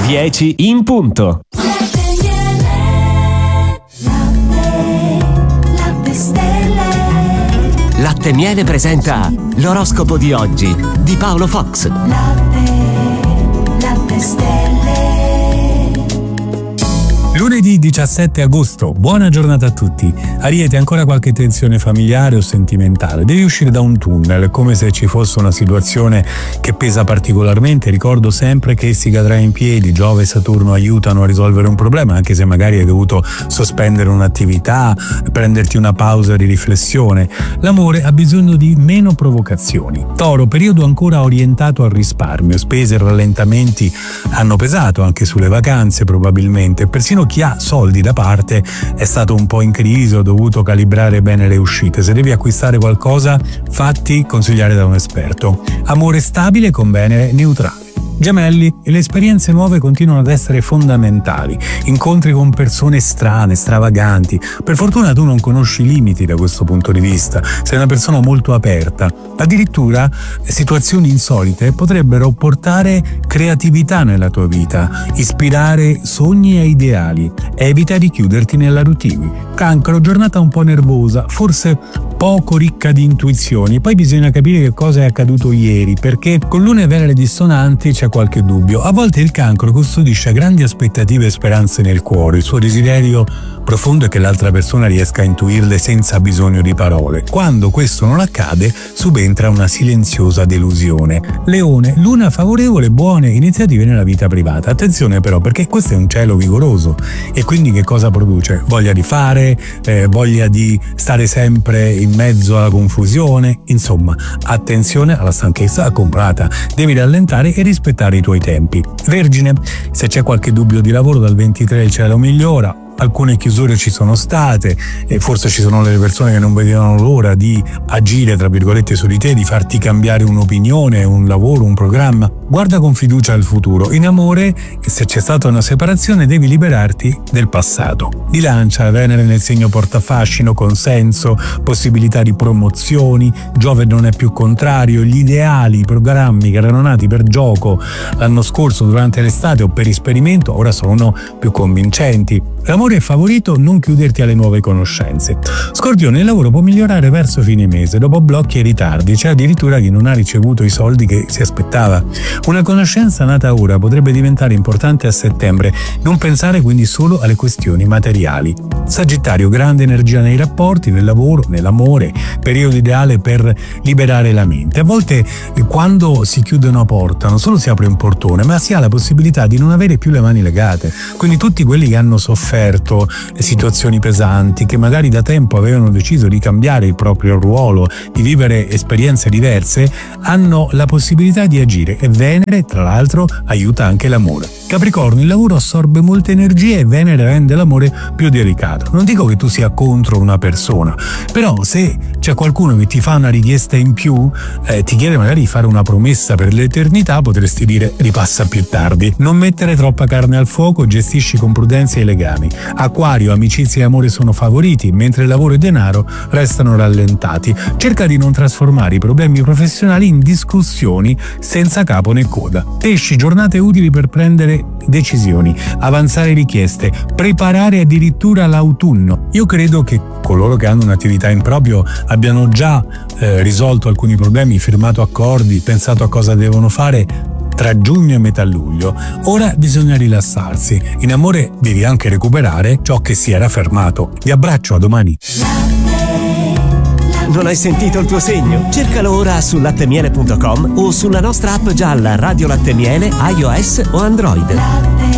10 in punto. Latte Miele presenta l'oroscopo di oggi di Paolo Fox. Latte Stelle. Lunedì 17 agosto, buona giornata a tutti. Ariete, ancora qualche tensione familiare o sentimentale. Devi uscire da un tunnel, come se ci fosse una situazione che pesa particolarmente. Ricordo sempre che si cadrà in piedi. Giove e Saturno aiutano a risolvere un problema, anche se magari hai dovuto sospendere un'attività, prenderti una pausa di riflessione. L'amore ha bisogno di meno provocazioni. Toro, periodo ancora orientato al risparmio. Spese e rallentamenti hanno pesato anche sulle vacanze probabilmente. Persino chi ha soldi da parte è stato un po' in crisi, ho dovuto calibrare bene le uscite. Se devi acquistare qualcosa, fatti consigliare da un esperto. Amore stabile con Venere neutrale. Gemelli, le esperienze nuove continuano ad essere fondamentali. Incontri con persone strane, stravaganti. Per fortuna tu non conosci i limiti da questo punto di vista. Sei una persona molto aperta. Addirittura situazioni insolite potrebbero portare creatività nella tua vita, ispirare sogni e ideali. Evita di chiuderti nella routine. Cancro, giornata un po' nervosa, forse poco ricca di intuizioni. Poi bisogna capire che cosa è accaduto ieri, perché con Luna e Venere dissonanti c'è qualche dubbio. A volte il Cancro custodisce grandi aspettative e speranze nel cuore. Il suo desiderio profondo è che l'altra persona riesca a intuirle senza bisogno di parole. Quando questo non accade, subentra una silenziosa delusione. Leone, Luna favorevole, buone iniziative nella vita privata. Attenzione però, perché questo è un cielo vigoroso e quindi che cosa produce? Voglia di fare, voglia di stare sempre in mezzo alla confusione. Insomma, attenzione alla stanchezza accumulata. Devi rallentare e rispettare i tuoi tempi. Vergine, se c'è qualche dubbio di lavoro, dal 23 il cielo migliora. Alcune chiusure ci sono state e forse ci sono delle persone che non vedevano l'ora di agire, tra virgolette, su di te, di farti cambiare un'opinione, un lavoro, un programma. Guarda con fiducia al futuro. In amore, se c'è stata una separazione, devi liberarti del passato. Bilancia, Venere nel segno portafascino, consenso, possibilità di promozioni. Giove non è più contrario. Gli ideali, i programmi che erano nati per gioco l'anno scorso durante l'estate o per esperimento ora sono più convincenti. L'amore è favorito, non chiuderti alle nuove conoscenze. Scorpione, il lavoro può migliorare verso fine mese, dopo blocchi e ritardi. C'è addirittura chi non ha ricevuto i soldi che si aspettava. Una conoscenza nata ora potrebbe diventare importante a settembre. Non pensare quindi solo alle questioni materiali. Sagittario, grande energia nei rapporti, nel lavoro, nell'amore, periodo ideale per liberare la mente. A volte quando si chiude una porta non solo si apre un portone, ma si ha la possibilità di non avere più le mani legate. Quindi tutti quelli che hanno sofferto situazioni pesanti, che magari da tempo avevano deciso di cambiare il proprio ruolo, di vivere esperienze diverse, hanno la possibilità di agire e Venere, tra l'altro, aiuta anche l'amore. Capricorno, il lavoro assorbe molte energie e Venere rende l'amore più delicato. Non dico che tu sia contro una persona, però se c'è qualcuno che ti fa una richiesta in più, ti chiede magari di fare una promessa per l'eternità, potresti dire ripassa più tardi. Non mettere troppa carne al fuoco, gestisci con prudenza i legami. Acquario, amicizia e amore sono favoriti, mentre lavoro e denaro restano rallentati. Cerca di non trasformare i problemi professionali in discussioni senza capo né coda. Pesci, giornate utili per prendere decisioni, avanzare richieste, preparare addirittura l'autunno. Io credo che coloro che hanno un'attività in proprio abbiano già risolto alcuni problemi, firmato accordi, pensato a cosa devono fare tra giugno e metà luglio. Ora bisogna rilassarsi. In amore devi anche recuperare ciò che si era fermato. Vi abbraccio, a domani. Non hai sentito il tuo segno? Cercalo ora su lattemiele.com o sulla nostra app gialla Radio Latte Miele, iOS o Android.